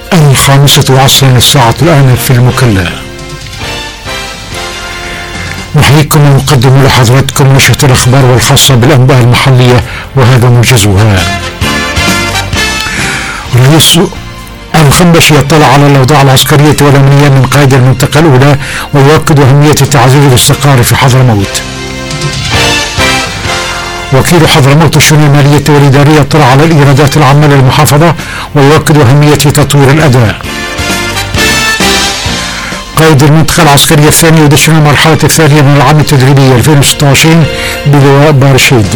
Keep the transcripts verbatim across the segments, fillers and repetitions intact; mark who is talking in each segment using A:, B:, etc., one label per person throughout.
A: الخامسة عصرا الساعة الآن في المكلا. نحييكم ونقدم لحضراتكم نشرة الأخبار والخاصة بالأنباء المحلية وهذا موجزها. رئيس الخنبشي اطلع على الأوضاع العسكرية والأمنية من قائد المنطقة الأولى ويؤكد أهمية تعزيز الاستقرار في حضرموت. وكيل حضرموت الشؤون المالية والإدارية اطلع على الإيرادات العامة للمحافظة ويؤكد أهمية تطوير الأداء. قائد المنطقة العسكرية الثانية يدشن المرحلة الثانية من العام التدريبي ألفين وستة وعشرين بلواء بارشيد.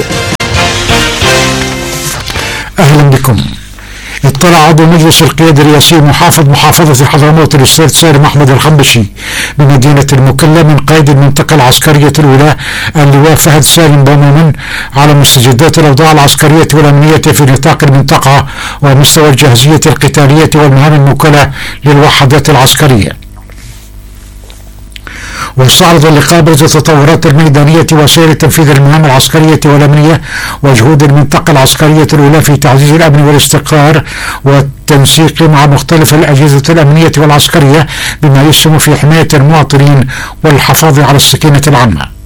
A: أهلا بكم. اطلع عضو مجلس القيادة الرئاسي محافظ محافظة حضرموت الأستاذ سالم أحمد الخنبشي بمدينة المكلا من قائد المنطقة العسكرية الأولى اللواء فهد سالم بومومن على مستجدات الأوضاع العسكرية والأمنية في نطاق المنطقة ومستوى الجاهزية القتالية والمهام الموكلة للوحدات العسكرية. واستعرض اللقاء برز التطورات الميدانية وسير تنفيذ المهام العسكرية والأمنية وجهود المنطقة العسكرية الأولى في تعزيز الأمن والاستقرار والتنسيق مع مختلف الأجهزة الأمنية والعسكرية بما يسهم في حماية المواطنين والحفاظ على السكينة العامة.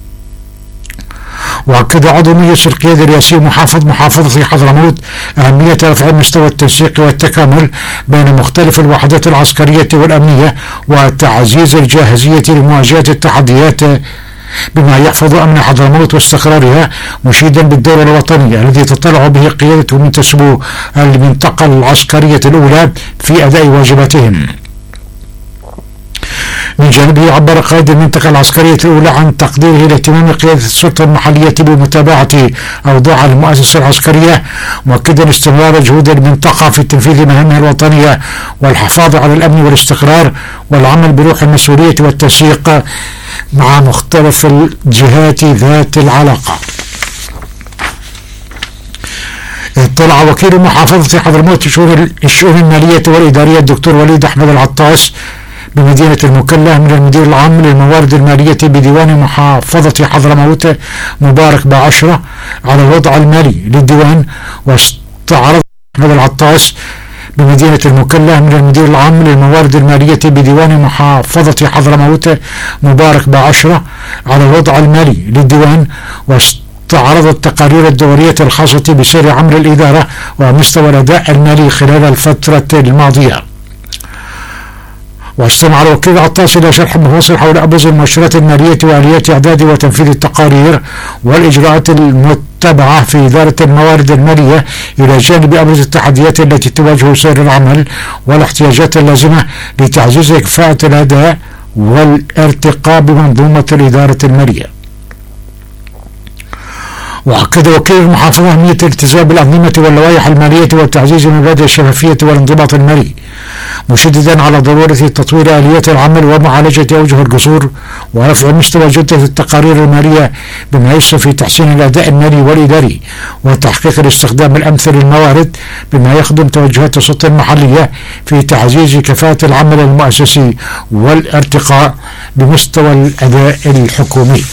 A: وأكد عضو مجلس القيادة الرئاسي محافظ محافظة حضرموت أهمية رفع مستوى التنسيق والتكامل بين مختلف الوحدات العسكرية والأمنية وتعزيز الجاهزية لمواجهة التحديات بما يحفظ أمن حضرموت واستقرارها، مشيدا بالدور الوطني الذي تطلع به قيادته منتسبو المنطقة العسكرية الأولى في أداء واجباتهم. من جانبه عبر قائد المنطقة العسكرية الأولى عن تقديره لاهتمام قيادة السلطة المحلية بمتابعة أوضاع المؤسسة العسكرية، مؤكدا استمرار جهود المنطقة في تنفيذ مهامها الوطنية والحفاظ على الأمن والاستقرار والعمل بروح المسؤولية والتنسيق مع مختلف الجهات ذات العلاقة. اطلع وكيل محافظة حضرموت الشؤون المالية والإدارية الدكتور وليد أحمد العطاس بمدينة المكلا من المدير العام للموارد المالية بديوان محافظة حضرموت مبارك بعشرة على الوضع المالي للديوان. واستعرض أحمد العطاس بمدينة المكلا من المدير العام للموارد المالية بديوان محافظة حضرموت مبارك بعشرة على الوضع المالي للديوان واستعرض التقارير الدورية الخاصة بسير عمل الإدارة ومستوى الأداء المالي خلال الفترة الماضية. واستمع الوكيل عطاس إلى شرح مفصل حول أبرز المؤشرات المالية وآليات إعداد وتنفيذ التقارير والإجراءات المتبعة في إدارة الموارد المالية إلى جانب أبرز التحديات التي تواجه سير العمل والاحتياجات اللازمة لتعزيز كفاءة الأداء والارتقاء بمنظومة الإدارة المالية. وأكد وكيل المحافظة أهمية الالتزام بالأنظمة واللوائح المالية وتعزيز مبادئ الشفافية والانضباط المالي، مشددا على ضرورة تطوير آليات العمل ومعالجة أوجه القصور ورفع مستوى جودة التقارير المالية بما يسهم في تحسين الأداء المالي والإداري وتحقيق الاستخدام الأمثل للموارد بما يخدم توجهات السلطة المحلية في تعزيز كفاءة العمل المؤسسي والارتقاء بمستوى الأداء الحكومي.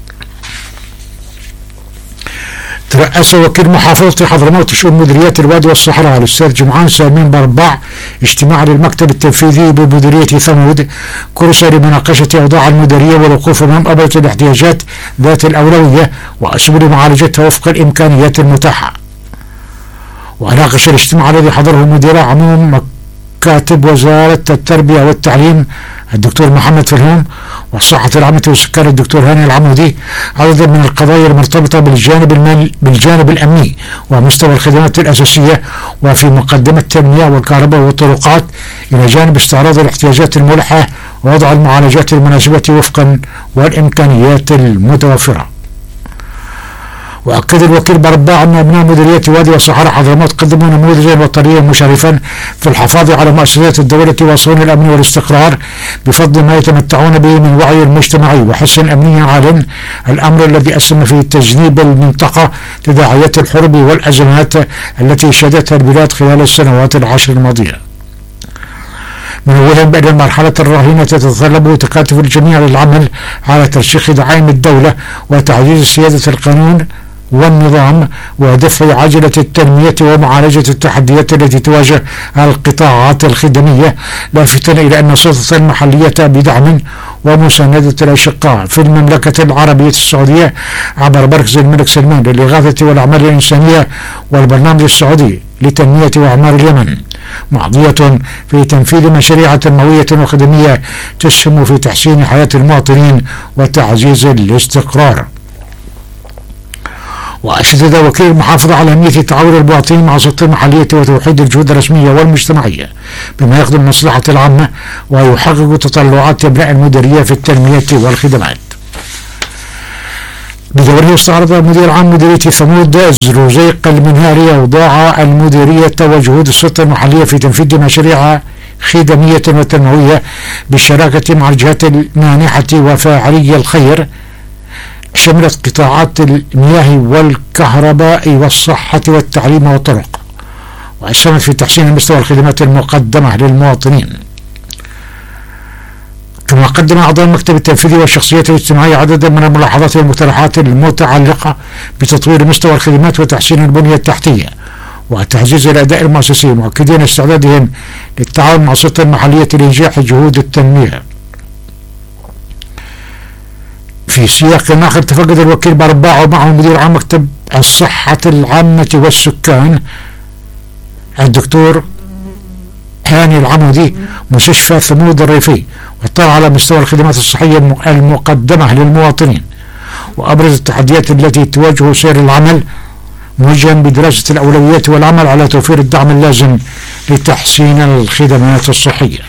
A: ترأس وكيل محافظة حضرموت شؤون مديريات الوادي والصحراء الأستاذ جمعان سامين بربع اجتماع للمكتب التنفيذي بمديرية ثمود كرسي لمناقشة أوضاع المديرية والوقوف أمام أبرز الاحتياجات ذات الأولوية وسبل معالجتها وفق الإمكانيات المتاحة. وناقش الاجتماع الذي حضره مدير عموم مكاتب وزارة التربية والتعليم الدكتور محمد فهوم والصحة العامة والسكان الدكتور هاني العمودي عددا من القضايا المرتبطة بالجانب المالي بالجانب الأمني ومستوى الخدمات الأساسية وفي مقدمة التنمية والكهرباء والطرقات إلى جانب استعراض الاحتياجات الملحة ووضع المعالجات المناسبة وفقا والإمكانيات المتوفرة. وأكد الوكيل برباع أن أبناء مديرية وادي والصحراء حضرموت قدموا نموذجا وطنيا مشرفا في الحفاظ على مؤسسات الدولة وصون الأمن والاستقرار بفضل ما يتمتعون به من وعي مجتمعي وحس أمني عال، الأمر الذي أسهم في تجنيب المنطقة تداعيات الحرب والأزمات التي شهدتها البلاد خلال السنوات العشر الماضية. منوها بأن المرحلة الراهنة تتطلب تكاتف الجميع للعمل على ترسيخ دعائم الدولة وتعزيز سيادة القانون والنظام ودفع عجلة التنمية ومعالجة التحديات التي تواجه القطاعات الخدمية، لافتا إلى أن السلطة المحلية بدعم ومساندة الأشقاء في المملكة العربية السعودية عبر مركز الملك سلمان للإغاثة والأعمال الإنسانية والبرنامج السعودي لتنمية وإعمار اليمن، معضية في تنفيذ مشاريع تنموية وخدمية تسهم في تحسين حياة المواطنين وتعزيز الاستقرار. وأشدد وكيل المحافظة على أهمية تعاون المواطنين مع السلطة المحلية وتوحيد الجهود الرسمية والمجتمعية بما يخدم المصلحة العامة ويحقق تطلعات أبناء المديرية في التنمية والخدمات. بدوره استعرض مدير عام مديرية ثمود زروزيق المنهاري أوضاع المديرية وجهود السلطة المحلية في تنفيذ مشاريع خدمية وتنموية بالشراكة مع الجهات المانحة وفاعلي الخير، شملت قطاعات المياه والكهرباء والصحة والتعليم والطرق، وأسهمت في تحسين مستوى الخدمات المقدمة للمواطنين. كما قدم أعضاء المكتب التنفيذي والشخصيات الاجتماعية عددا من الملاحظات والمقترحات المتعلقة بتطوير مستوى الخدمات وتحسين البنية التحتية وتعزيز الأداء المؤسسي، مؤكدين استعدادهم للتعاون مع السلطة المحلية لإنجاح جهود التنمية. في سياق آخر تفقد الوكيل بارباع ومعه مدير عام مكتب الصحة العامة والسكان الدكتور هاني العمودي مستشفى ثمود الريفي، واطلع على مستوى الخدمات الصحية المقدمة للمواطنين وأبرز التحديات التي تواجه سير العمل، موجها بدراسة الأولويات والعمل على توفير الدعم اللازم لتحسين الخدمات الصحية.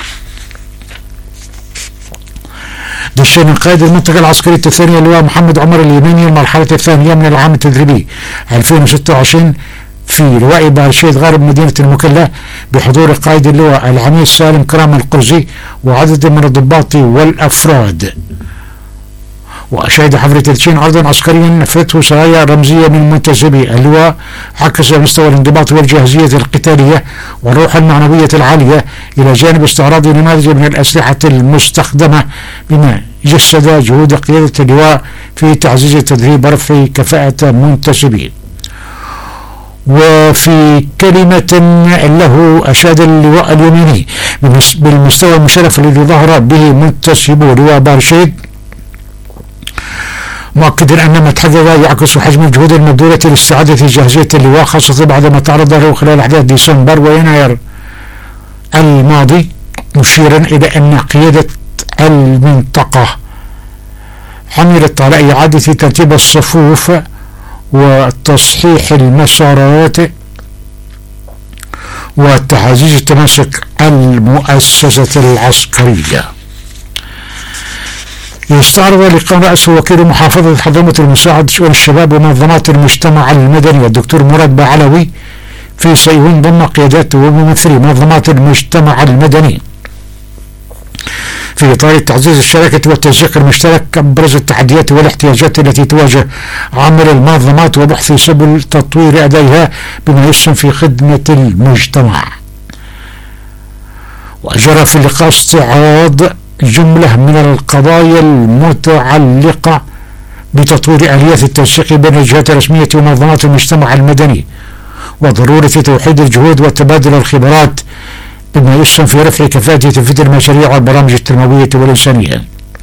A: دشن قائد المنطقة العسكرية الثانية اللواء محمد عمر اليميني المرحلة الثانية من العام التدريبي ألفين وستة وعشرين في لواء بارشيد غارب مدينة المكلا بحضور قائد اللواء العميد سالم كرام القرزي وعدد من الضباط والأفراد. وأشهد حفل تدشين عرضا عسكريا فتح سرايا رمزية من منتسبي اللواء عكس مستوى الانضباط والجاهزية القتالية والروح المعنوية العالية إلى جانب استعراض نماذج من الأسلحة المستخدمة، بما جسد جهود قيادة اللواء في تعزيز التدريب ورفع كفاءة منتسبين. وفي كلمة له أشاد اللواء اليميني بالمستوى المشرف الذي ظهر به منتسبو لواء بارشيد، مؤكدا أن ما تحقق يعكس حجم الجهود المبذولة لاستعادة جاهزية اللواء، خاصة بعدما تعرض له خلال أحداث ديسمبر ويناير الماضي، مشيرا إلى أن قيادة المنطقة عملت على إعادة ترتيب الصفوف وتصحيح المسارات وتعزيز تماسك المؤسسة العسكرية. يستعرض لقاء رئيس وكيل محافظة حضرموت المساعد شؤون الشباب ومنظمات المجتمع المدني الدكتور مراد بعلوي في سيئون ضمن قيادات وممثلي منظمات المجتمع المدني في إطار تعزيز الشراكة والتنسيق المشترك، أبرز التحديات والاحتياجات التي تواجه عمل المنظمات وبحث سبل تطوير أدائها بما يسهم في خدمة المجتمع. وجرى في اللقاء استعراض جملة من القضايا المتعلقة بتطوير آليات التنسيق بين الجهات الرسمية ومنظمات المجتمع المدني وضرورة توحيد الجهود وتبادل الخبرات بما يسهم في رفع كفاءة تنفيذ المشاريع والبرامج التنموية والإنسانية.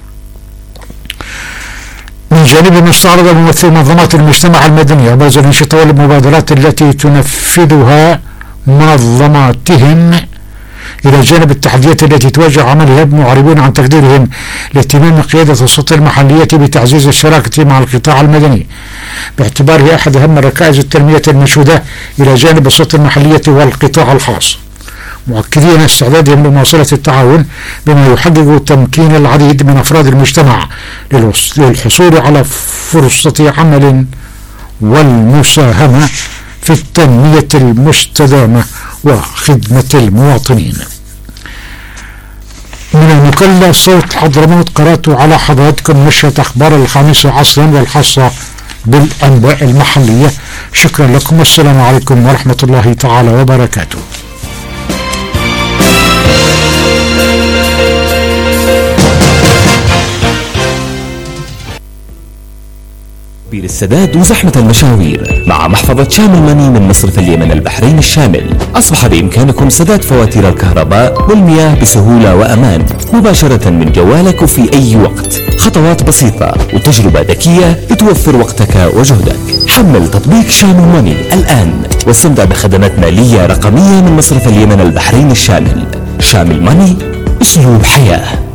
A: من جانب استعرض ممثل منظمات المجتمع المدني أبرز الأنشطة والمبادرات التي تنفذها منظماتهم إلى جانب التحديات التي تواجه عملها، معربون عن تقديرهم لاهتمام قيادة السلطة المحلية بتعزيز الشراكة مع القطاع المدني باعتباره أحد أهم ركائز التنمية المنشودة إلى جانب السلطة المحلية والقطاع الخاص، مؤكدين استعدادهم لمواصلة التعاون بما يحقق تمكين العديد من أفراد المجتمع للحصول على فرصة عمل والمساهمة في التنمية المستدامة وخدمة المواطنين. من المكلا صوت حضرموت قرأت على حضراتكم نشرة أخبار الخامسة عصرا والخاصة بالأنباء المحلية. شكرا لكم والسلام عليكم ورحمة الله تعالى وبركاته.
B: توفير السداد وزحمة المشاوير. مع محفظة شامل ماني من مصرف اليمن البحرين الشامل أصبح بإمكانكم سداد فواتير الكهرباء والمياه بسهولة وأمان مباشرة من جوالك وفي أي وقت. خطوات بسيطة وتجربة ذكية بتوفر وقتك وجهدك. حمل تطبيق شامل ماني الآن واستمتع بخدمات مالية رقمية من مصرف اليمن البحرين الشامل. شامل ماني، أسلوب حياة.